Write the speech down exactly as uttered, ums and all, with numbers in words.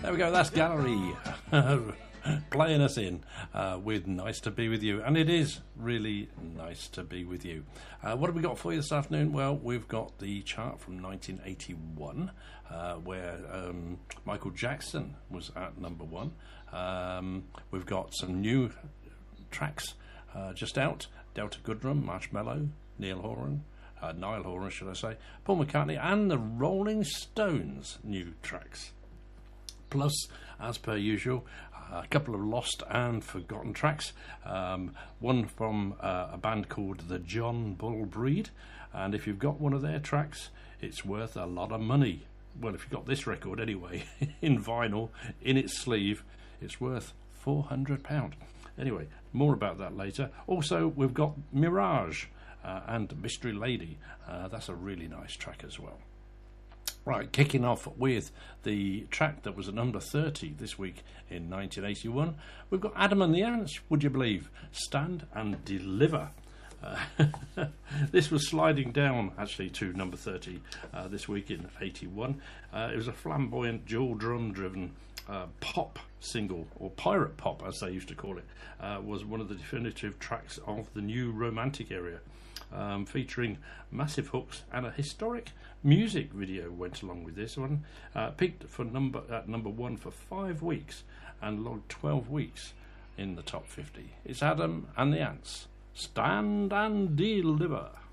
There we go, that's Gallery playing us in uh, with Nice to Be With You. And it is really nice to be with you. Uh, what have we got for you this afternoon? Well, we've got the chart from nineteen eighty-one, uh, where um, Michael Jackson was at number one. Um, we've got some new tracks uh, just out. Delta Goodrem, Marshmello, Neil Horan, uh, Niall Horan, should I say, Paul McCartney, and the Rolling Stones new tracks. Plus, as per usual, uh, a couple of lost and forgotten tracks. Um, one from uh, a band called the John Bull Breed, and if you've got one of their tracks, it's worth a lot of money. Well, if you've got this record anyway, in vinyl, in its sleeve, it's worth four hundred pounds. Anyway, more about that later. Also, we've got Mirage uh, and Mystery Lady. Uh, that's a really nice track as well. Right, kicking off with the track that was at number thirty this week in nineteen eighty-one, we've got Adam and the Ants, would you believe? Stand and Deliver. Uh, this was sliding down actually to number thirty uh, this week in eighty-one. Uh, it was a flamboyant dual drum driven uh, pop single, or pirate pop as they used to call it. Uh, was one of the definitive tracks of the new romantic area. Um, featuring massive hooks, and a historic music video went along with this one. Uh, peaked for number at number one for five weeks and logged twelve weeks in the top fifty. It's Adam and the Ants. Stand and Deliver.